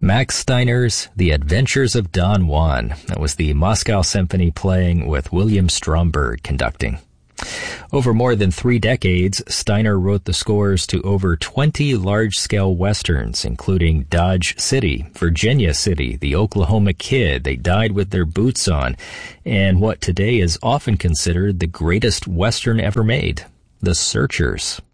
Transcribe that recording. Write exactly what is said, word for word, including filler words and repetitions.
Max Steiner's The Adventures of Don Juan. That was the Moscow Symphony playing with William Stromberg conducting. Over more than three decades, Steiner wrote the scores to over twenty large-scale westerns, including Dodge City, Virginia City, The Oklahoma Kid, They Died with Their Boots On, and what today is often considered the greatest western ever made, The Searchers.